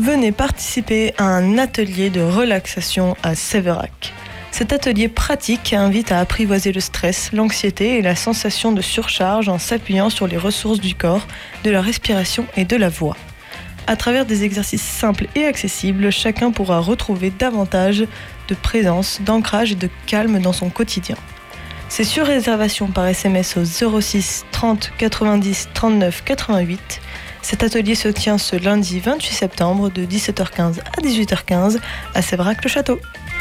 Venez participer à un atelier de relaxation à Sévérac. Cet atelier pratique invite à apprivoiser le stress, l'anxiété et la sensation de surcharge en s'appuyant sur les ressources du corps, de la respiration et de la voix. À travers des exercices simples et accessibles, chacun pourra retrouver davantage de présence, d'ancrage et de calme dans son quotidien. C'est sur réservation par SMS au 06 30 90 39 88. Cet atelier se tient ce lundi 28 septembre de 17h15 à 18h15 à Sévérac-le-Château.